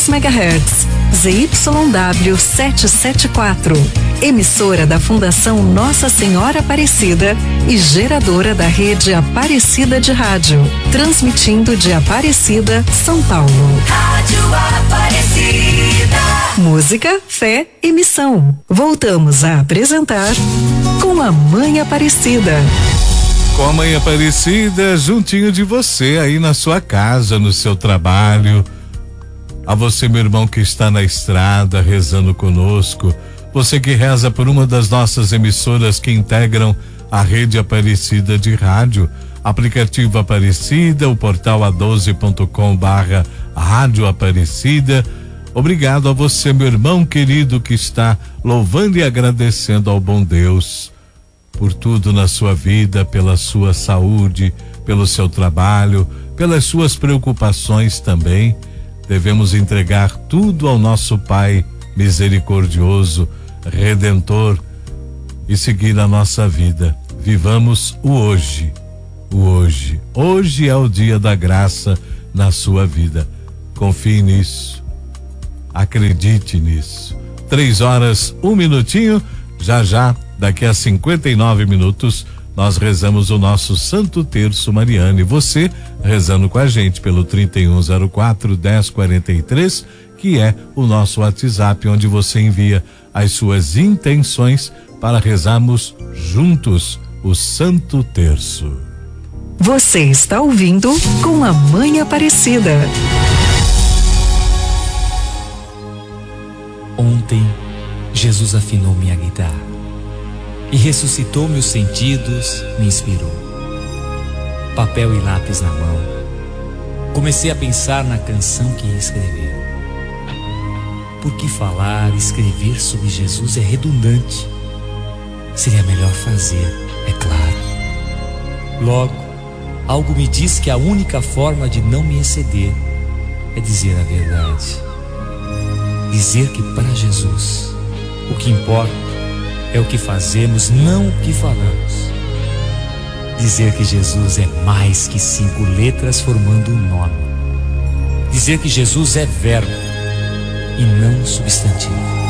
2 MHz, ZYW 774, emissora da Fundação Nossa Senhora Aparecida e geradora da rede Aparecida de Rádio, transmitindo de Aparecida, São Paulo. Rádio Aparecida. Música, fé e missão. Voltamos a apresentar Com a Mãe Aparecida. Com a Mãe Aparecida, juntinho de você, aí na sua casa, no seu trabalho. A você, meu irmão, que está na estrada rezando conosco. Você que reza por uma das nossas emissoras que integram a rede Aparecida de rádio. Aplicativo Aparecida, o portal a12.com/Rádio Aparecida. Obrigado a você, meu irmão querido, que está louvando e agradecendo ao bom Deus por tudo na sua vida, pela sua saúde, pelo seu trabalho, pelas suas preocupações também. Devemos entregar tudo ao nosso Pai misericordioso, redentor, e seguir a nossa vida. Vivamos o hoje. O hoje. Hoje é o dia da graça na sua vida. Confie nisso. Acredite nisso. 3 horas, 1 minutinho. Já, daqui a 59 minutos, nós rezamos o nosso Santo Terço Mariano. E você rezando com a gente pelo 3104-1043, que é o nosso WhatsApp, onde você envia as suas intenções para rezarmos juntos o Santo Terço. Você está ouvindo Com a Mãe Aparecida. Ontem, Jesus afinou minha guitarra e ressuscitou meus sentidos, me inspirou. Papel e lápis na mão, comecei a pensar na canção que ia escrever. Porque falar e escrever sobre Jesus é redundante. Seria melhor fazer, é claro. Logo, algo me diz que a única forma de não me exceder é dizer a verdade. Dizer que para Jesus o que importa é o que fazemos, não o que falamos. Dizer que Jesus é mais que 5 letras formando um nome. Dizer que Jesus é verbo e não substantivo.